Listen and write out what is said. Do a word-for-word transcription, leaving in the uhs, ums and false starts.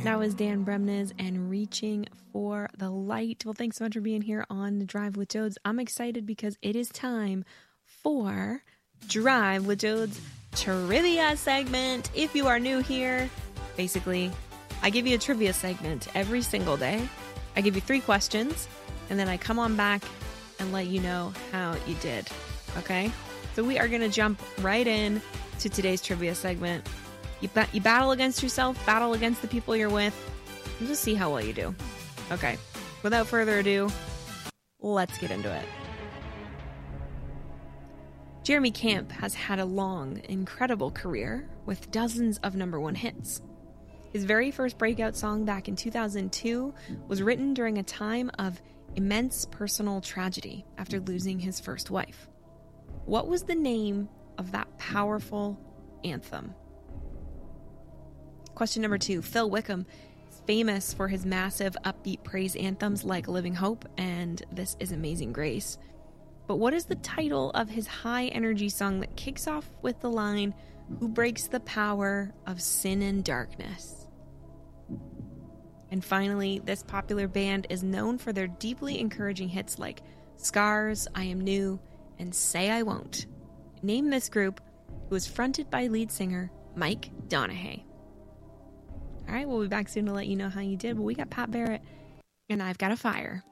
That was Dan Bremnes and Reaching for the Light. Well, thanks so much for being here on the Drive with Jodes. I'm excited because it is time for Drive with Jodes trivia segment. If you are new here, basically, I give you a trivia segment every single day. I give you three questions, and then I come on back and let you know how you did. Okay? So we are going to jump right in to today's trivia segment. You, ba- you battle against yourself, battle against the people you're with, and just see how well you do. Okay, without further ado, let's get into it. Jeremy Camp has had a long, incredible career with dozens of number one hits. His very first breakout song back in two thousand two was written during a time of immense personal tragedy after losing his first wife. What was the name of that powerful anthem? Question number two. Phil Wickham is famous for his massive upbeat praise anthems like Living Hope and This Is Amazing Grace. But what is the title of his high energy song that kicks off with the line, "Who breaks the power of sin and darkness"? And finally, this popular band is known for their deeply encouraging hits like Scars, I Am New, and Say I Won't. Name this group, who is fronted by lead singer Mike Donehey. All right, we'll be back soon to let you know how you did. But we got Pat Barrett, and I've Got a Fire.